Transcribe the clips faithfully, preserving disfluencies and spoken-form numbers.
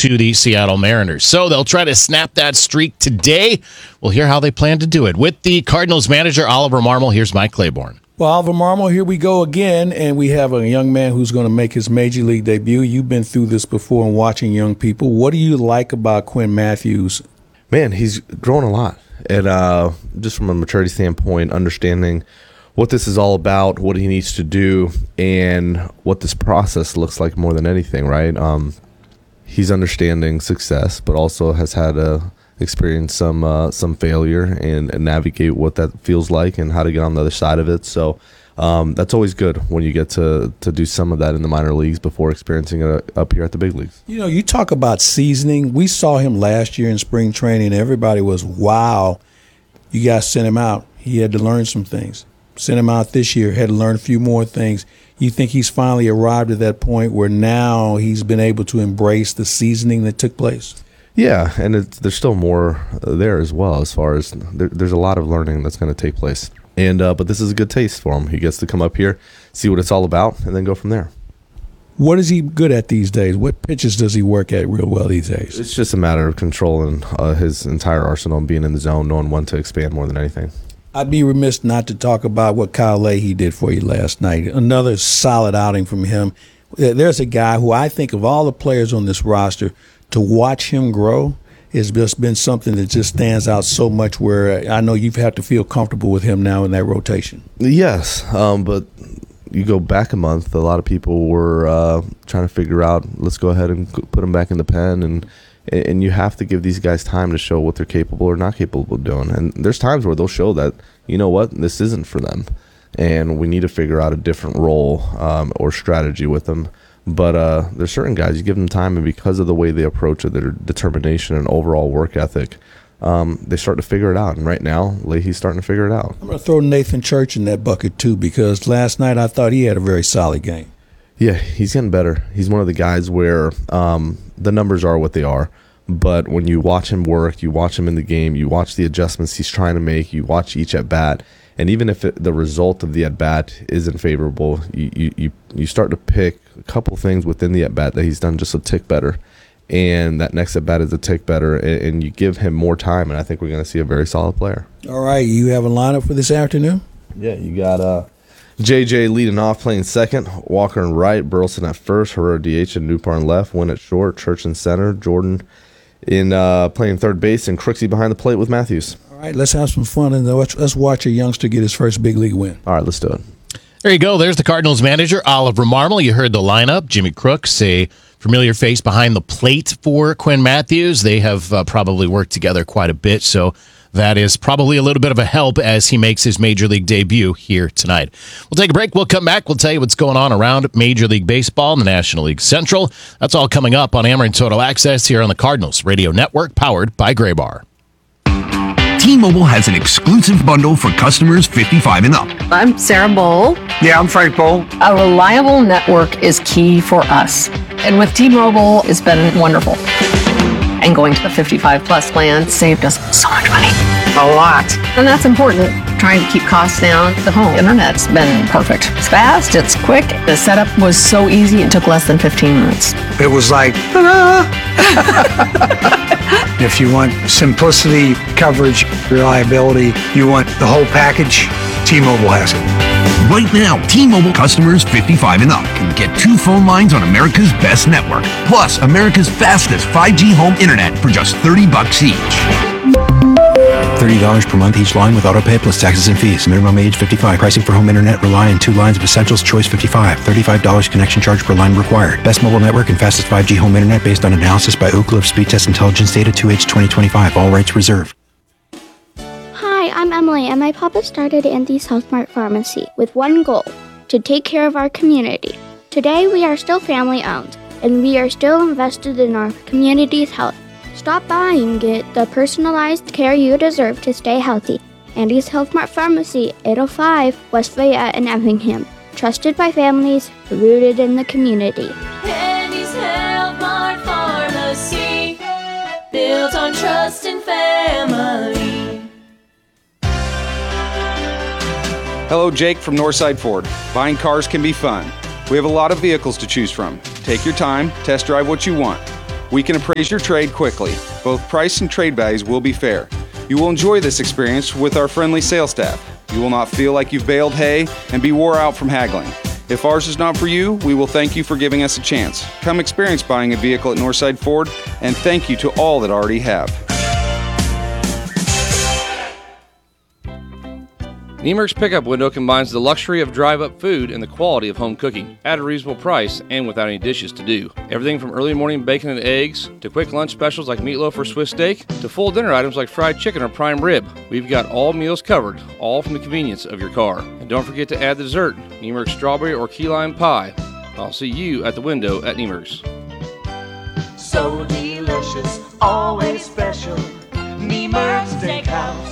to the Seattle Mariners. So they'll try to snap that streak today. We'll hear how they plan to do it. With the Cardinals manager, Oliver Marmol, here's Mike Claiborne. Well, Oliver Marmol, here we go again, and we have a young man who's going to make his Major League debut. You've been through this before and watching young people. What do you like about Quinn Matthews? Man, he's grown a lot. And uh, just from a maturity standpoint, understanding what this is all about, what he needs to do, and what this process looks like more than anything, right? Um, he's understanding success, but also has had a experience some uh, some failure and, and navigate what that feels like and how to get on the other side of it. So um, that's always good when you get to to do some of that in the minor leagues before experiencing it up here at the big leagues. You know, you talk about seasoning. We saw him last year in spring training. Everybody was, wow, you guys sent him out. He had to learn some things. Sent him out this year, had to learn a few more things. You think he's finally arrived at that point where now he's been able to embrace the seasoning that took place? Yeah, and it's, there's still more there as well as far as there, there's a lot of learning that's going to take place. And uh, but this is a good taste for him. He gets to come up here, see what it's all about, and then go from there. What is he good at these days? What pitches does he work at real well these days? It's just a matter of controlling uh, his entire arsenal and being in the zone, knowing when to expand more than anything. I'd be remiss not to talk about what Kyle Leahy did for you last night. Another solid outing from him. There's a guy who I think of all the players on this roster, to watch him grow has just been something that just stands out so much, where I know you've had to feel comfortable with him now in that rotation. Yes, um, but you go back a month, a lot of people were uh, trying to figure out, let's go ahead and put him back in the pen, and and you have to give these guys time to show what they're capable or not capable of doing. And there's times where they'll show that, you know what, this isn't for them, and we need to figure out a different role um, or strategy with them. But uh, there's certain guys, you give them time, and because of the way they approach it, their determination and overall work ethic, um, they start to figure it out. And right now, Leahy's starting to figure it out. I'm going to throw Nathan Church in that bucket too, because last night I thought he had a very solid game. Yeah, he's getting better. He's one of the guys where um, the numbers are what they are. But when you watch him work, you watch him in the game, you watch the adjustments he's trying to make, you watch each at-bat, and even if it, the result of the at-bat isn't favorable, you, you, you, you start to pick a couple things within the at-bat that he's done just a tick better. And that next at-bat is a tick better, and, and you give him more time, and I think we're going to see a very solid player. All right, you have a lineup for this afternoon? Yeah, you got uh, J J leading off, playing second, Walker in right, Burleson at first, Herrera D H, and Newpar in left, Wynn at short, Church in center, Jordan in uh, playing third base, and Crooksey behind the plate with Matthews. All right, let's have some fun, and let's, let's watch a youngster get his first big league win. All right, let's do it. There you go. There's the Cardinals manager, Oliver Marmol. You heard the lineup. Jimmy Crooks, a familiar face behind the plate for Quinn Matthews. They have uh, probably worked together quite a bit, so that is probably a little bit of a help as he makes his Major League debut here tonight. We'll take a break. We'll come back. We'll tell you what's going on around Major League Baseball and the National League Central. That's all coming up on Ameren Total Access here on the Cardinals Radio Network, powered by Graybar. T-Mobile has an exclusive bundle for customers fifty-five and up. I'm Sarah Bowl. Yeah, I'm Frank Bowl. A reliable network is key for us. And with T-Mobile, it's been wonderful. And going to the fifty-five plus plan saved us so much money. A lot. And that's important. Trying to keep costs down. The home internet's been perfect. It's fast, it's quick. The setup was so easy, it took less than fifteen minutes. It was like, if you want simplicity, coverage, reliability, you want the whole package, T-Mobile has it. Right now, T-Mobile customers fifty-five and up can get two phone lines on America's best network, plus America's fastest five G home internet for just thirty bucks each. thirty dollars per month each line with autopay plus taxes and fees. Minimum age fifty-five. Pricing for home internet rely on two lines of Essentials Choice fifty-five. thirty-five dollars connection charge per line required. Best mobile network and fastest five G home internet based on analysis by Ookla of Speed Test Intelligence Data two H twenty twenty-five. All rights reserved. Hi, I'm Emily, and my papa started Andy's Health Mart Pharmacy with one goal, to take care of our community. Today, we are still family-owned, and we are still invested in our community's health. Stop by and get the personalized care you deserve to stay healthy. Andy's Health Mart Pharmacy, eight oh five West Fayette in Effingham. Trusted by families, rooted in the community. Andy's Health Mart Pharmacy, built on trust and family. Hello, Jake from Northside Ford. Buying cars can be fun. We have a lot of vehicles to choose from. Take your time, test drive what you want. We can appraise your trade quickly. Both price and trade values will be fair. You will enjoy this experience with our friendly sales staff. You will not feel like you've baled hay and be wore out from haggling. If ours is not for you, we will thank you for giving us a chance. Come experience buying a vehicle at Northside Ford, and thank you to all that already have. Niemer's pickup window combines the luxury of drive-up food and the quality of home cooking at a reasonable price and without any dishes to do. Everything from early morning bacon and eggs to quick lunch specials like meatloaf or Swiss steak to full dinner items like fried chicken or prime rib. We've got all meals covered, all from the convenience of your car. And don't forget to add the dessert, Niemer's strawberry or key lime pie. I'll see you at the window at Niemer's. So delicious, always special, Niemer's Steakhouse.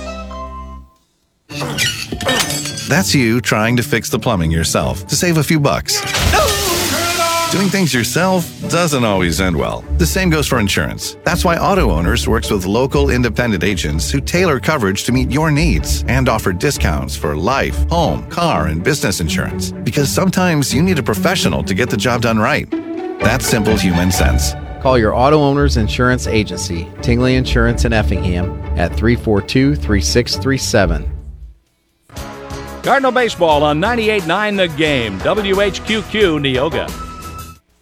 That's you trying to fix the plumbing yourself to save a few bucks. Doing things yourself doesn't always end well. The same goes for insurance. That's why Auto Owners works with local independent agents who tailor coverage to meet your needs and offer discounts for life, home, car, and business insurance. Because sometimes you need a professional to get the job done right. That's simple human sense. Call your Auto Owners Insurance Agency, Tingley Insurance in Effingham, at three four two, three six three seven. Cardinal Baseball on ninety-eight point nine The Game, W H Q Q Neoga.